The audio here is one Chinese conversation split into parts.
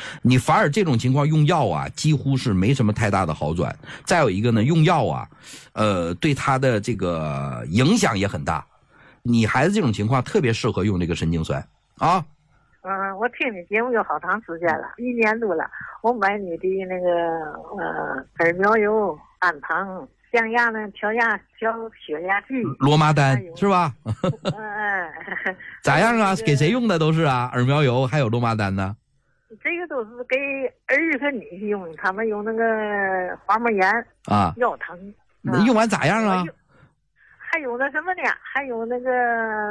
你反而这种情况用药啊，几乎是没什么太大的好转。再有一个呢，用药啊，对他的这个影响也很大。你孩子这种情况特别适合用这个神经酸啊。 我听你节目有好长时间了，1年多了。我买你的那个耳苗油、氨糖、降压呢、调血压计、 罗麻丹是吧？咋样啊？给谁用的都是啊？耳苗油还有罗麻丹呢？ 这个都是给儿和女婿用，他们有那个滑膜炎啊、腰疼。 用完咋样啊？ 还有那什么呢？还有那个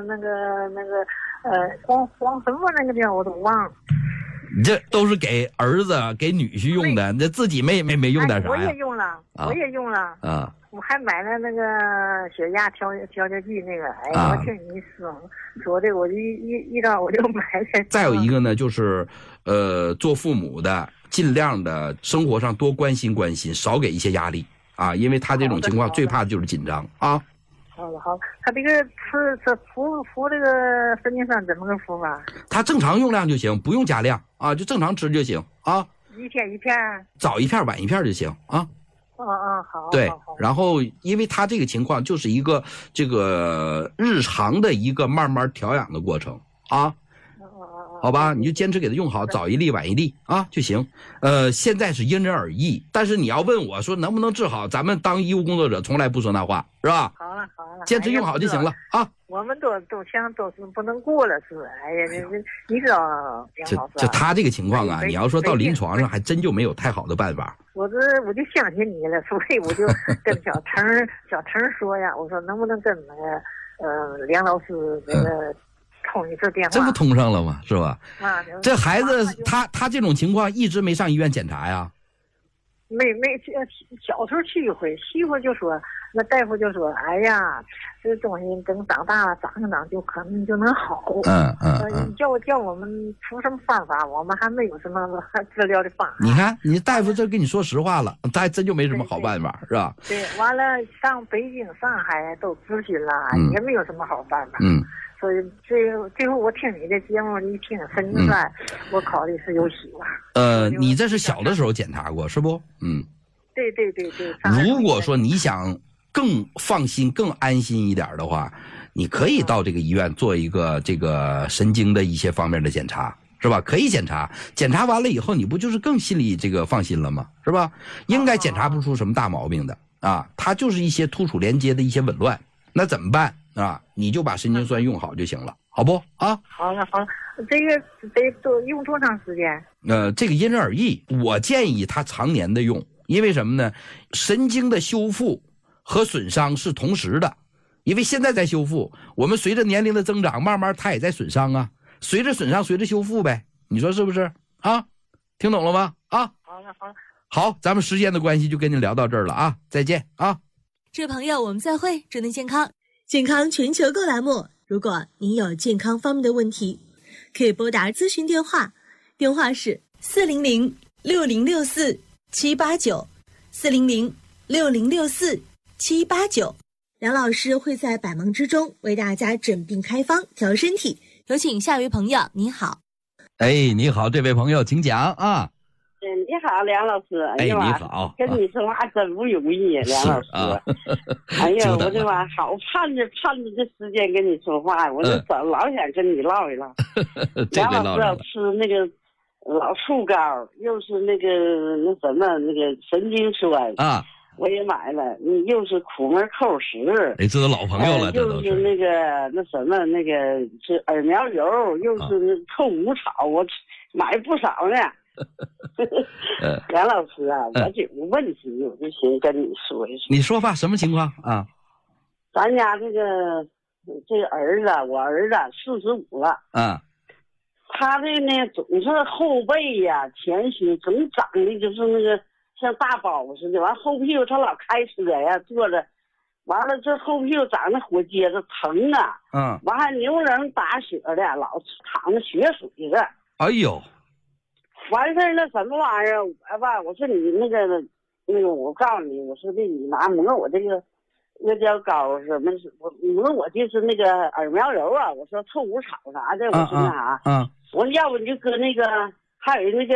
黄什么那个叫我都忘了。 这都是给儿子给女婿用的，那自己没用点啥呀？ 我也用了，啊。我还买了那个血压调节剂那个，我听你说这个，我就一照我就买了。 再有一个呢，就是做父母的尽量的生活上多关心关心，少给一些压力啊，因为他这种情况最怕的就是紧张啊。 好，他这个服这个神经酸怎么个服法？ 他正常用量就行，不用加量啊，就正常吃就行啊。 一天一片， 早一片晚一片就行啊。 好。 对，然后因为他这个情况就是一个这个日常的一个慢慢调养的过程啊。好吧，你就坚持给他用好，早一粒晚一粒啊就行。现在是因人而异，但是你要问我说能不能治好，咱们当医务工作者从来不说那话，是吧？ 好了， 坚持用好就行了啊。 我们都想都是不能过了是，哎呀，你知道梁老师， 就他这个情况啊，你要说到临床上还真就没有太好的办法。 我就相信你了，所以我就跟小陈说呀，我说能不能跟那个梁老师那个。通一次电话， 这不通上了吗？是吧？这孩子他这种情况一直没上医院检查呀？ 没，小时候去一回，媳妇就说，那大夫就说，哎呀，这东西等长大了长就可能就能好。你叫我们出什么方法，我们还没有什么治疗的方法。 你看，你大夫这跟你说实话了，他还真就没什么好办法，是吧？ 对，完了上北京、上海都咨询了，也没有什么好办法。所以最后我听你的节目一听神经酸，我考虑是有希望。 你这是小的时候检查过是不？ 对。 如果说你想更放心、更安心一点的话，你可以到这个医院做一个这个神经的一些方面的检查，是吧？可以检查完了以后，你不就是更心里这个放心了吗？是吧？应该检查不出什么大毛病的啊，它就是一些突触连接的一些紊乱，那怎么办？啊，你就把神经酸用好就行了，好不啊？ 好了，这个得多用多长时间？ 这个因人而异，我建议他常年的用，因为什么呢？神经的修复和损伤是同时的，因为现在在修复，我们随着年龄的增长，慢慢它也在损伤啊，随着损伤，随着修复呗，你说是不是啊？听懂了吗？啊？好，咱们时间的关系就跟您聊到这儿了啊，再见啊！ 这位朋友，我们再会，祝您健康。健康全球购栏目，如果您有健康方面的问题，可以拨打咨询电话，电话是400-6064-789，400-6064-789。梁老师会在百忙之中为大家诊病开方调身体。有请下一位朋友，你好。 你好，这位朋友请讲啊。 你好，梁老师。 你好， 跟你说话真不容易，梁老师。哎呀，我这吧好盼着这时间跟你说话，我就老想跟你唠一唠。梁老师要吃那个老醋膏，又是那个什么那个神经酸啊，我也买了。你又是苦门扣石， 这都老朋友了， 又是那个那什么那个是耳苗油，又是臭无草，我买不少呢。梁老师啊，我有个问题，我就想跟你说一说。 你说吧，什么情况啊？ 咱家这个儿子，我儿子45了，他这呢总是后背呀、前胸总长的就是那个像大包似的，完后屁股他老开车呀，坐着，完了这后屁股长那火疖子疼啊，完还牛人打血的，老淌着血水的。 哎呦！ 完事儿那什么玩意儿，我说你那个，我告诉你，我说的你拿抹我这个阿胶膏什么，我抹我就是那个耳苗油啊，我说臭无草啥的，我说那啥，我说要不你就搁那个，还有那个